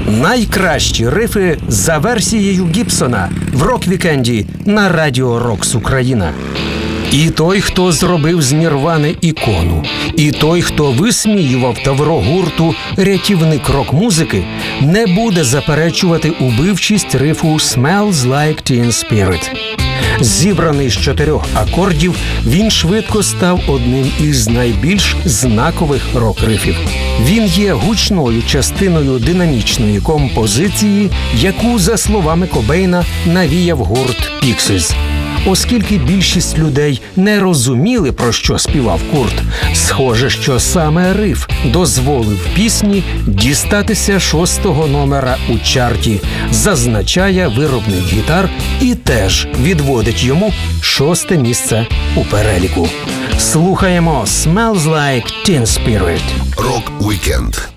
Найкращі рифи за версією Гібсона в рок-вікенді на Радіо Рокс Україна. І той, хто зробив з Нірвани ікону, і той, хто висміював тавро гурту «Рятівник рок-музики», не буде заперечувати убивчість рифу «Smells Like Teen Spirit». Зібраний з 4 акордів, він швидко став одним із найбільш знакових рок-рифів. Він є гучною частиною динамічної композиції, яку, за словами Кобейна, навіяв гурт Pixies. Оскільки більшість людей не розуміли, про що співав Курт, схоже, що саме риф дозволив пісні дістатися 6-го номера у чарті, зазначає виробник гітар і теж відводить йому 6-те місце у переліку. Слухаємо «Smells Like Teen Spirit». Рок-вікенд.